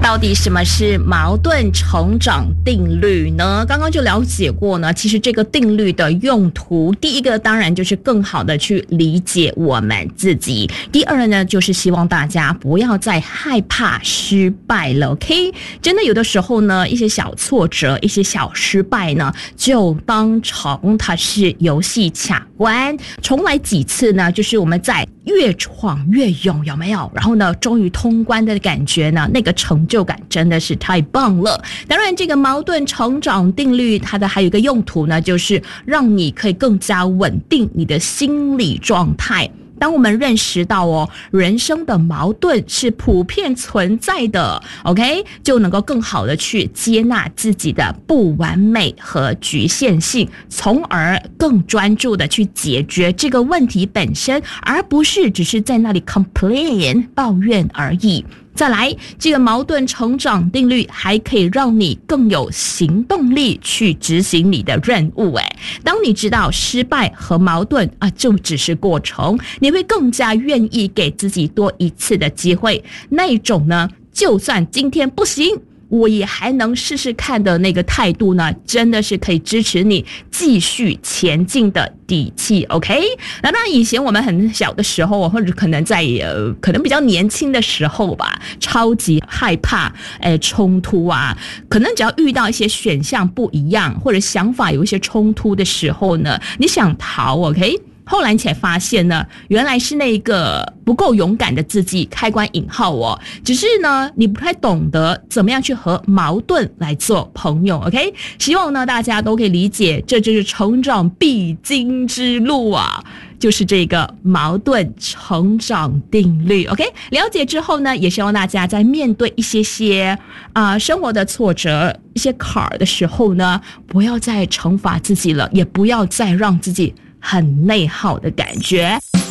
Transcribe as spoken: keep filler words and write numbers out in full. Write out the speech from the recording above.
到底什么是矛盾成长定律呢？刚刚就了解过呢，其实这个定律的用途，第一个当然就是更好的去理解我们自己，第二呢就是希望大家不要再害怕失败了 OK， 真的有的时候呢，一些小挫折，一些小失败呢，就当成它是游戏卡关，重来几次呢，就是我们在越闯越勇，有没有？然后呢，终于通关的感觉呢，那个成就感真的是太棒了。当然，这个矛盾成长定律，它的还有一个用途呢，就是让你可以更加稳定你的心理状态。当我们认识到哦，人生的矛盾是普遍存在的 ，OK， 就能够更好的去接纳自己的不完美和局限性，从而更专注的去解决这个问题本身，而不是只是在那里 complain 抱怨而已。再来，这个矛盾成长定律还可以让你更有行动力去执行你的任务。诶，当你知道失败和矛盾啊，就只是过程，你会更加愿意给自己多一次的机会。那一种呢，就算今天不行，我也还能试试看的那个态度呢，真的是可以支持你继续前进的底气 OK。 那当然以前我们很小的时候，或者可能在呃可能比较年轻的时候吧，超级害怕诶冲突啊，可能只要遇到一些选项不一样，或者想法有一些冲突的时候呢，你想逃 OK，后来你才发现呢，原来是那个不够勇敢的自己，开关引号哦，只是呢你不太懂得怎么样去和矛盾来做朋友 OK。 希望呢大家都可以理解，这就是成长必经之路啊，就是这个矛盾成长定律 OK。 了解之后呢，也希望大家在面对一些些啊、呃、生活的挫折，一些坎儿的时候呢，不要再惩罚自己了，也不要再让自己很内耗的感觉。